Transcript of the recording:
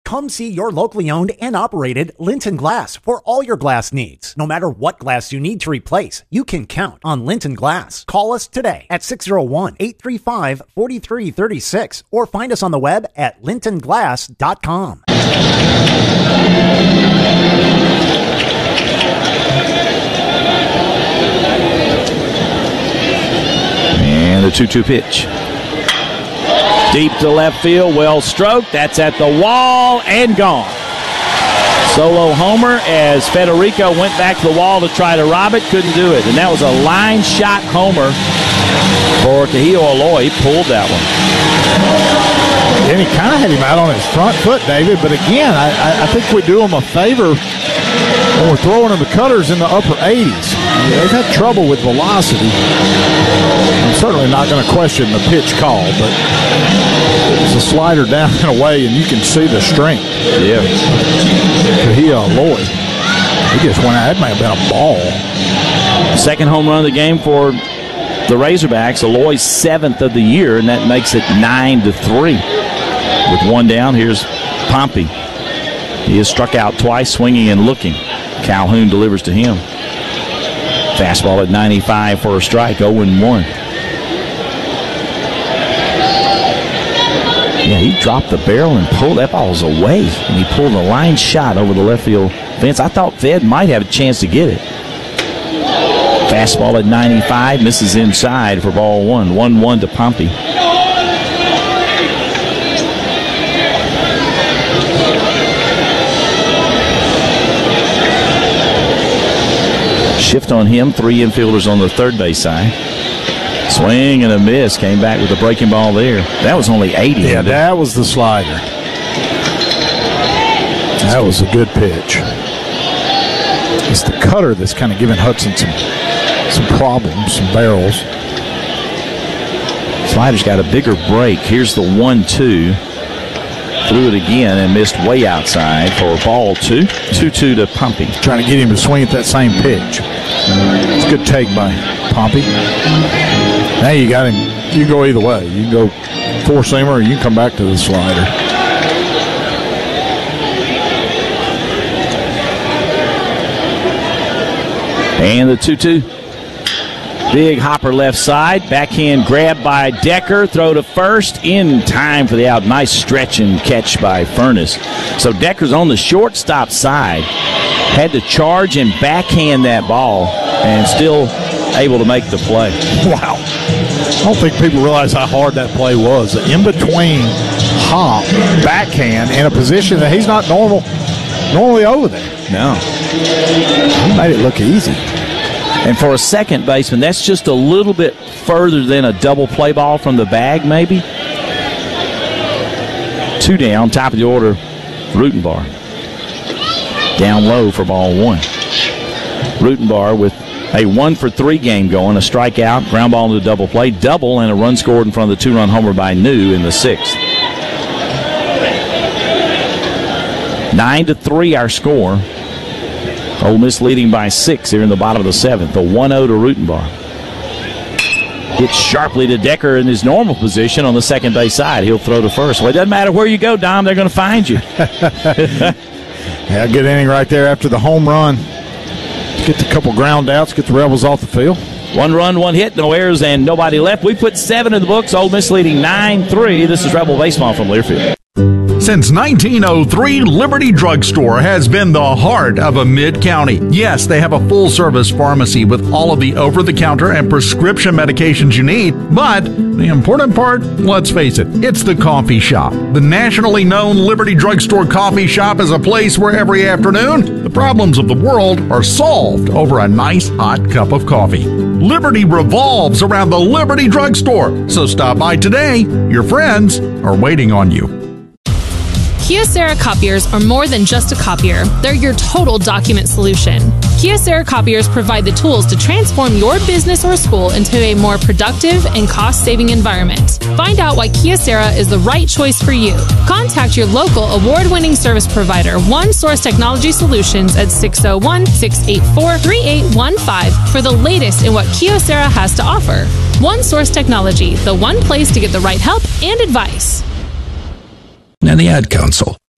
Come see your locally owned and operated Linton Glass for all your glass needs. No matter what glass you need to replace, you can count on Linton Glass. Call us today at 601-835-4336 or find us on the web at lintonglass.com. And the 2-2 pitch. Deep to left field, well stroked. That's at the wall and gone. Solo homer as Federico went back to the wall to try to rob it. Couldn't do it. And that was a line shot homer for Kahio Aloy. He pulled that one. And he kind of had him out on his front foot, David. But again, I think we do him a favor when we're throwing him the cutters in the upper 80s. They've had trouble with velocity. I'm certainly not going to question the pitch call, but it's a slider down and away, and you can see the strength. Yeah. Kahio Aloy. He just went out. That may have been a ball. Second home run of the game for the Razorbacks. Aloy's 7th of the year, and that makes it 9-3. With one down, here's Pompey. He is struck out twice, swinging and looking. Calhoun delivers to him. Fastball at 95 for a strike, 0-1. Yeah, he dropped the barrel and pulled that ball's away. And he pulled a line shot over the left field fence. I thought Fed might have a chance to get it. Fastball at 95, misses inside for ball one. 1-1 to Pompey. Shift on him, 3 infielders on the third base side. Swing and a miss. Came back with a breaking ball there. That was only 80. Yeah, that was the slider. That was a good pitch. It's the cutter that's kind of giving Hudson some problems, some barrels. Slider's got a bigger break. Here's the 1-2. Threw it again and missed way outside for ball 2. 2-2 to Pompey. Trying to get him to swing at that same pitch. It's a good take by Pompey. Now you got him. You can go either way. You can go four-seamer or you can come back to the slider. And the 2-2. Big hopper left side. Backhand grab by Decker. Throw to first in time for the out. Nice stretch and catch by Furness. So Decker's on the shortstop side. Had to charge and backhand that ball and still able to make the play. Wow. I don't think people realize how hard that play was. The in-between hop, backhand, in a position that he's not normally over there. No. He made it look easy. And for a second baseman, that's just a little bit further than a double play ball from the bag, maybe. 2 down, top of the order, Rutenbar. Down low for ball 1. Rutenbar with a 1-for-3 game going, a strikeout, ground ball into double play, double, and a run scored in front of the 2-run homer by New in the 6th. 9-3 our score. Ole Miss leading by 6 here in the bottom of the 7th. A 1-0 to Rutenbar. Hits sharply to Decker in his normal position on the second base side. He'll throw to first. Well, it doesn't matter where you go, Dom. They're going to find you. Yeah, good inning right there after the home run. Get the couple ground outs, get the Rebels off the field. 1 run, 1 hit, no errors, and nobody left. We put 7 in the books. Ole Miss leading 9-3. This is Rebel Baseball from Learfield. Since 1903, Liberty Drugstore has been the heart of a mid-county. Yes, they have a full-service pharmacy with all of the over-the-counter and prescription medications you need. But the important part, let's face it, it's the coffee shop. The nationally known Liberty Drugstore coffee shop is a place where every afternoon, the problems of the world are solved over a nice hot cup of coffee. Liberty revolves around the Liberty Drugstore. So stop by today. Your friends are waiting on you. Kyocera copiers are more than just a copier. They're your total document solution. Kyocera copiers provide the tools to transform your business or school into a more productive and cost-saving environment. Find out why Kyocera is the right choice for you. Contact your local award-winning service provider, One Source Technology Solutions, at 601-684-3815 for the latest in what Kyocera has to offer. One Source Technology, the one place to get the right help and advice. And the Ad Council.